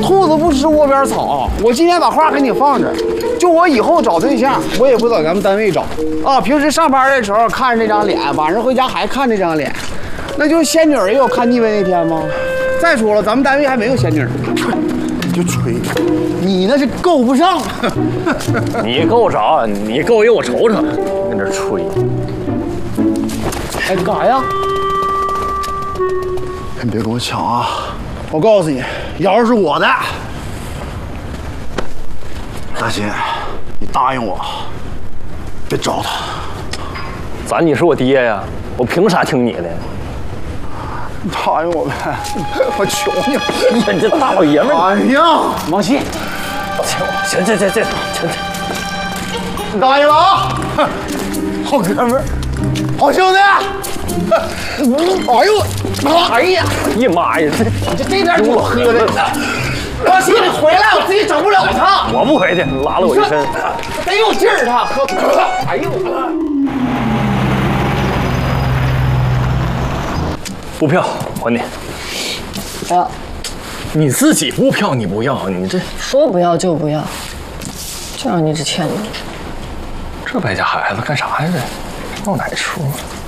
兔子不吃窝边草。我今天把话给你放着，就我以后找对象，我也不找咱们单位找啊。平时上班的时候看着这张脸，晚上回家还看这张脸，那就是仙女也有看腻味那天吗？再说了，咱们单位还没有仙女。就吹，你那是够不上。 你够着，你够有我瞅瞅，跟这吹。 哎，干啥呀？你别跟我抢啊！我告诉你，瑶是我的。大鑫，你答应我，别找他。 咋你是我爹呀？我凭啥听你的？ 你答应我呗，我求你！ 你这大老爷们儿！ 哎呀，王鑫， 行， 你答应了啊！好哥们儿，好兄弟！哎呦，哎呀， 哎呀妈呀！ 这点酒喝的，王鑫，你回来，我自己整不了他。 我不回去，拉了我一身， 得有劲儿他喝。哎呦！ 布票还你。 不要， 你自己布票你不要，你这说不要就不要，就让你一直欠你。 这败家孩子干啥呀？这闹哪出？